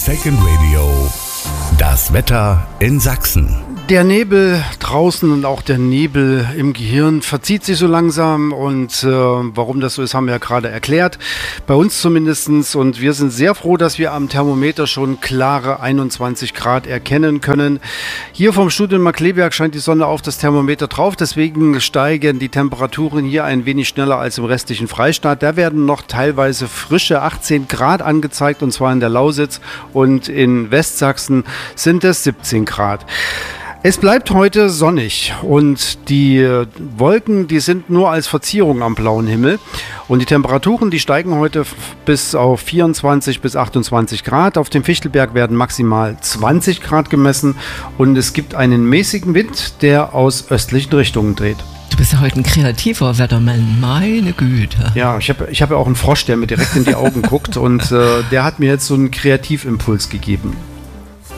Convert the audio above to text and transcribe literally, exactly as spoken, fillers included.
Second Radio. Das Wetter in Sachsen. Der Nebel draußen und auch der Nebel im Gehirn verzieht sich so langsam und äh, warum das so ist, haben wir ja gerade erklärt. Bei uns zumindest, und wir sind sehr froh, dass wir am Thermometer schon klare einundzwanzig Grad erkennen können. Hier vom Studio in Markkleeberg scheint die Sonne auf das Thermometer drauf, deswegen steigen die Temperaturen hier ein wenig schneller als im restlichen Freistaat. Da werden noch teilweise frische achtzehn Grad angezeigt, und zwar in der Lausitz, und in Westsachsen sind es siebzehn Grad. Es bleibt heute sonnig und die Wolken, die sind nur als Verzierung am blauen Himmel, und die Temperaturen, die steigen heute bis auf vierundzwanzig bis achtundzwanzig Grad. Auf dem Fichtelberg werden maximal zwanzig Grad gemessen und es gibt einen mäßigen Wind, der aus östlichen Richtungen dreht. Du bist ja heute ein kreativer Wettermann, meine Güte. Ja, ich habe ich hab ja auch einen Frosch, der mir direkt in die Augen guckt, und äh, der hat mir jetzt so einen Kreativimpuls gegeben.